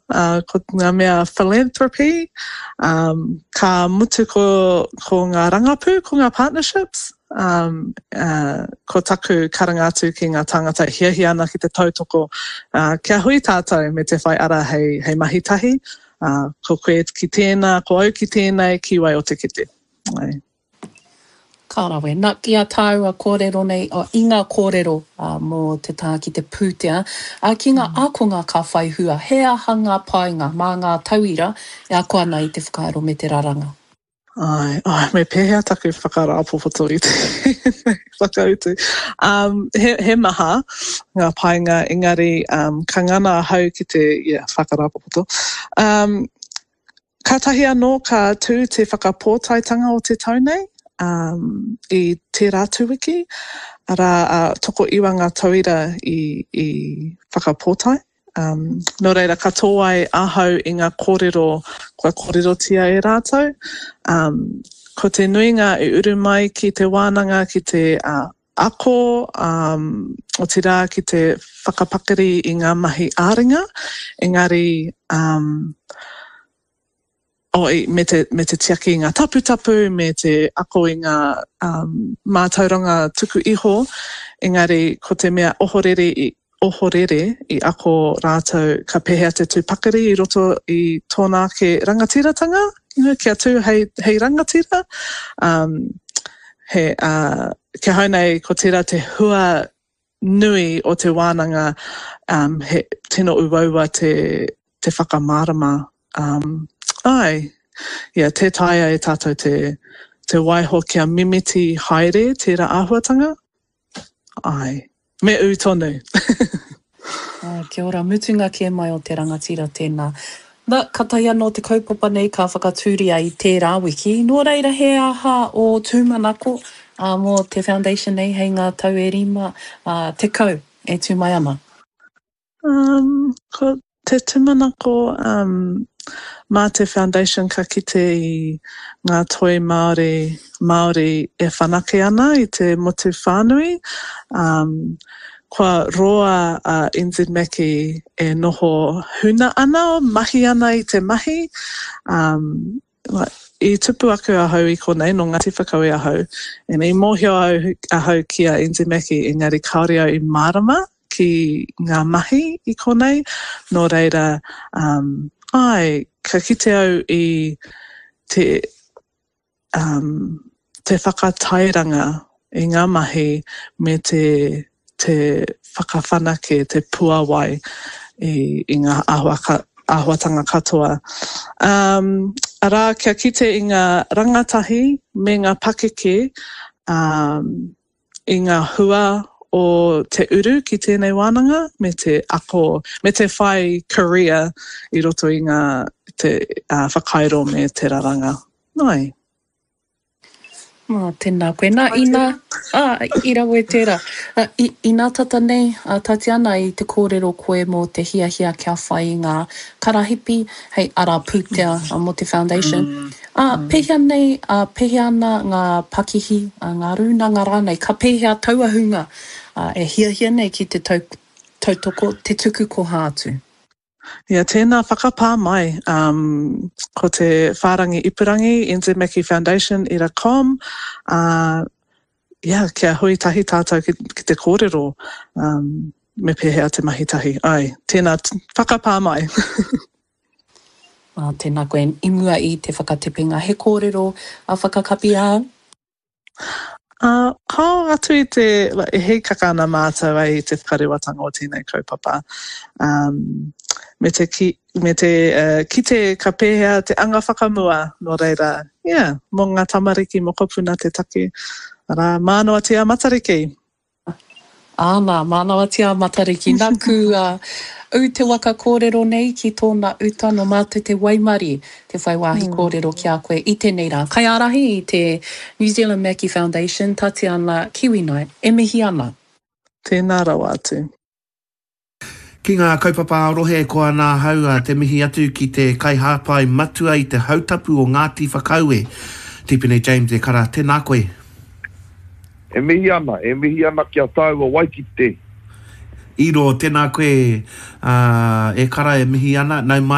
ko ngā mea philanthropy, ka mutu ko ngā rangapu, ko ngā partnerships, ko taku karangatu ki ngā tangata hiahi ana ki te tautoko, kia hui tātou me te whai ara hei mahitahi, ko koe ki tēnā, ko au ki tēnei, ki wai o te kite. Ai. Kārawe, nā kia tāu a kōrero nei, i ngā kōrero mō te tā ki te pūtea, ki ngā ākonga ka whai hua, he aha ngā painga mā ngā tauira, e ako ana i te whakaaro me te raranga. Ai, me pēhea taku whakarāpopoto i te whakautu. He maha ngā painga, engari ka ngana hau ki te whakarāpopoto. Ka tahi anō ka tū te whakapōtaitanga o te taunei, I te rātu wiki, ara toko iwa ngā tauira I whakapōtai. Nō reira, katoa ai ahau I ngā kōrero, kua kōrero tia e rātou. Ko te nuinga I uru mai ki te wānanga, ki te ako, o te rā ki te whakapakari I ngā mahi āringa. Engari, me te tiaki I ngā tapu, me te ako I ngā mātauranga tuku iho, engari ko te mea ohorere I ako rātou ka pehea te tūpakari I roto I tōnā ke rangatiratanga, kia tū hei rangatira. Kia hau nei ko tērā te hua nui o te wānanga he tino uwaua te whakamārama. Te taia e tātou te waiho kia mimiti haere tērā āhuatanga. Me u tonu. Kia ora, mutunga ke mai o te rangatira tēnā. Ka tahi anō te kaupapa nei ka whakatūria I tērā wiki. Nō reira he aha o tūmanako mō te foundation nei hei ngā tau e rima te kau e tū mai ana. Ko te tūmanako mā te foundation ka kite I ngā toi Māori e whanake ana I te motu whānui. Kua roa NZ Maki e noho huna ana, mahi ana I te mahi. I tupu aku ahau I konei, no Ngāti Whakau e ahau. E nei mōhio ahau ki a NZ Maki engari kaore au I marama ki ngā mahi I konei. Nō reira, ka kite au I te whakatairanga I ngā mahi me te whakawhanake, te puawai I ngā āhuatanga katoa. Arā, kia kite I ngā rangatahi me ngā pakeke I ngā hua o te uru ki tēnei wānanga me te ako, me te whai career I roto I ngā te whakairo me te raranga. Nai. Tēnā koe. Nā ina, I rawe tērā. I nā tata nei, Tatiana I te kōrero koe mō te hiahia kia whai ngā karahipi, hei ara pūtea mō te foundation. Pehea nei, pehea ana ngā pakihi, ngā rūnanga rānei, ka pehea tauahunga e hiahia nei ki te tautoko, te tuku ko hātu. Tēnā whakapā mai, ko te whārangi ipurangi, NZ Maki Foundation, ira.com, kia hui tahi tātou ki te kōrero, me pēhea te mahitahi. Tēnā whakapā mai. Tēnā koe imua I te whakatepinga. He kōrero a whakakapi ā? Kao atu I te, hei kakana mātou ai I te whakarewatanga o tēnei kaupapa. Me te kite ka pēhea te anga whakamua no reira. Mō ngā tamariki moko puna te take. Ara, mānoa tia matariki. Āna, mānoa tia matariki. Nā ku au te waka kōrero nei ki tōna uta no mātou te waimari te whaiwahi kōrero ki a koe I tēnei rā. Kai arahi I te New Zealand Maki Foundation, Tatiana Kiwi Night, e mihi ana. Tēnā rau atu. Ki ngā kaupapa rohe ko ana hau te mihi atu ki te kaihāpai matua I te hautapu o Ngāti Whakaue. Tipene James e kara, tēnā koe. E mihi ana kia tāua Waikite. Iro, tēnā koe e kara e mihi ana, nau mai.